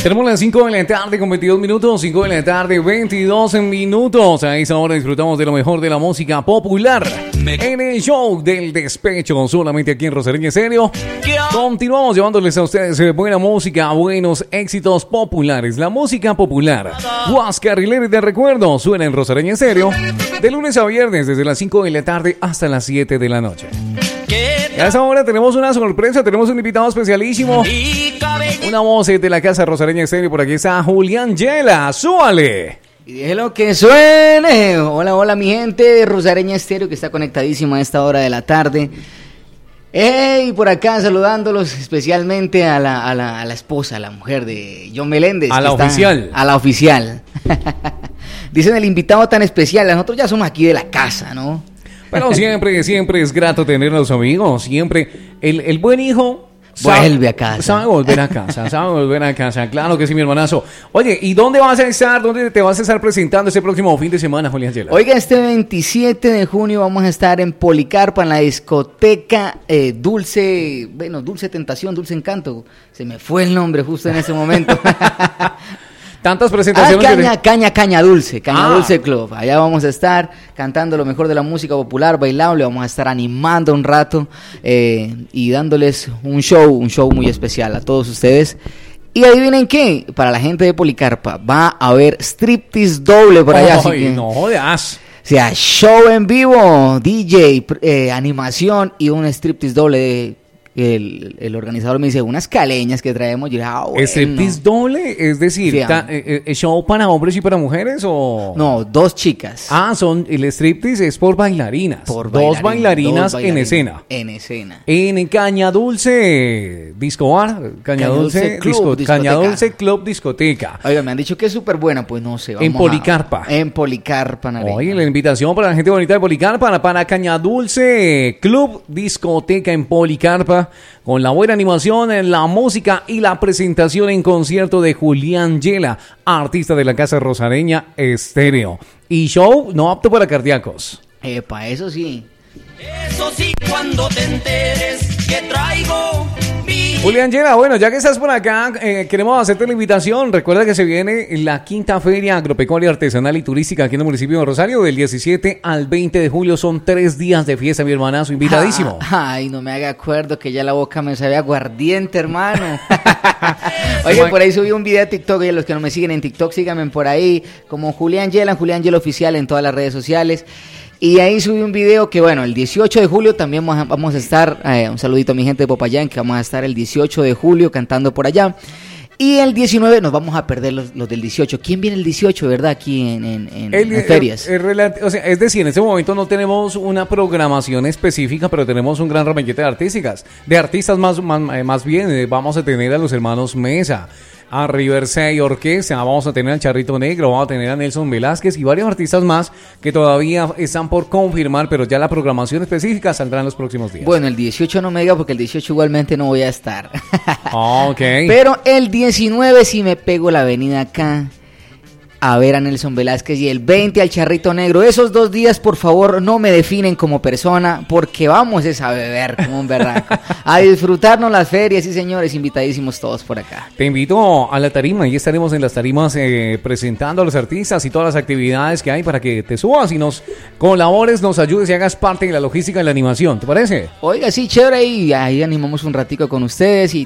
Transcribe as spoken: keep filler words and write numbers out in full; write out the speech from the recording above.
Tenemos las cinco de la tarde con veintidós minutos, cinco de la tarde, veintidós minutos. A esa hora disfrutamos de lo mejor de la música popular en el show del despecho, solamente aquí en Rosareña Estéreo. Continuamos llevándoles a ustedes buena música, buenos éxitos populares. La música popular, Guascarrileres de recuerdo, suena en Rosareña Estéreo de lunes a viernes desde las cinco de la tarde hasta las siete de la noche. A esa hora tenemos una sorpresa, tenemos un invitado especialísimo, una voz de la casa Rosareña Estéreo. Por aquí está Julián Yela, súbale. Y déjelo que suene. Hola, hola mi gente de Rosareña Estéreo que está conectadísima a esta hora de la tarde. Hey, por acá saludándolos especialmente a la, a la, a la esposa, a la mujer de John Meléndez. A la está, oficial. A la oficial. Dicen el invitado tan especial, nosotros ya somos aquí de la casa, ¿no? Pero siempre, siempre es grato tener a los amigos, siempre. El, el buen hijo sabe, vuelve a casa. Sabe volver a casa, sabe volver a casa, claro que sí, mi hermanazo. Oye, ¿y dónde vas a estar? ¿Dónde te vas a estar presentando este próximo fin de semana, Julián Yela? Oiga, este veintisiete de junio vamos a estar en Policarpa, en la discoteca eh, Dulce, bueno, Dulce Tentación, Dulce Encanto. Se me fue el nombre justo en ese momento. Tantas presentaciones. Ah, caña, que... caña, caña dulce, caña ah. dulce club. Allá vamos a estar cantando lo mejor de la música popular, bailable. Vamos a estar animando un rato eh, y dándoles un show, un show muy especial a todos ustedes. Y adivinen qué, para la gente de Policarpa va a haber striptease doble por allá. Ay, así que, no jodas. O sea, show en vivo, D J, eh, animación y un striptease doble de... El, el organizador me dice unas caleñas que traemos. Yo dije, ah, bueno. ¿Striptease doble? Es decir, sí, ta, eh, eh, ¿show para hombres y para mujeres o...? No, dos chicas. Ah, son el striptease es por bailarinas. Por dos, bailarinas, bailarinas dos bailarinas en escena. En escena. En Caña Dulce Disco Bar, Caña, Caña Dulce, Dulce Club, disco, Caña Dulce Club Discoteca. Oiga, me han dicho que es súper buena, pues no sé. Vamos en Policarpa. A, en Policarpa, Nariño. Oye, la invitación para la gente bonita de Policarpa, para, para Caña Dulce Club Discoteca en Policarpa, con la buena animación, la música y la presentación en concierto de Julián Yela, artista de la casa Rosareña Estéreo. Y show no apto para cardíacos. Epa, eso sí. Eso sí, cuando te enteres que traigo mi... Julián Yela, bueno, ya que estás por acá, eh, queremos hacerte la invitación. Recuerda que se viene la quinta Feria Agropecuaria Artesanal y Turística aquí en el municipio de Rosario, del diecisiete al veinte de julio. Son tres días de fiesta, mi hermanazo, invitadísimo. Ah, ay, no me haga acuerdo que ya la boca me sabe aguardiente, hermano. Oye, por ahí subí un video a TikTok, y los que no me siguen en TikTok, síganme por ahí, como Julián Yela, Julián Yela Oficial en todas las redes sociales. Y ahí subí un video que, bueno, el dieciocho de julio también vamos a estar, eh, un saludito a mi gente de Popayán, que vamos a estar el dieciocho de julio cantando por allá. Y el diecinueve nos vamos a perder los, los del dieciocho. ¿Quién viene el dieciocho, verdad, aquí en, en, en, el, en ferias? El, el, el, o sea, es decir, en este momento no tenemos una programación específica, pero tenemos un gran ramillete de artísticas. De artistas más, más, más bien, vamos a tener a los hermanos Mesa, a Riverside Orquesta, vamos a tener al Charrito Negro, vamos a tener a Nelson Velázquez y varios artistas más que todavía están por confirmar, pero ya la programación específica saldrá en los próximos días. Bueno, el dieciocho no me diga porque el dieciocho igualmente no voy a estar. Ok. Pero el diecinueve sí me pego la avenida acá a ver a Nelson Velázquez y el veinte al Charrito Negro. Esos dos días, por favor, no me definen como persona, porque vamos es a beber como un berraco, a disfrutarnos las ferias, sí señores, invitadísimos todos por acá. Te invito a la tarima, y estaremos en las tarimas eh, presentando a los artistas y todas las actividades que hay para que te subas y nos colabores, nos ayudes y hagas parte de la logística y la animación, ¿te parece? Oiga, sí, chévere, y ahí animamos un ratico con ustedes y